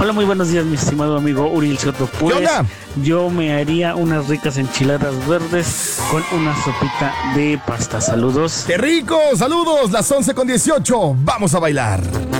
Hola, muy buenos días, mi estimado amigo Uriel Soto. Pues, ¿Qué onda? yo me haría unas ricas enchiladas verdes con una sopita de pasta. Saludos. ¡Qué rico! ¡Saludos! Las 11:18. Vamos a bailar.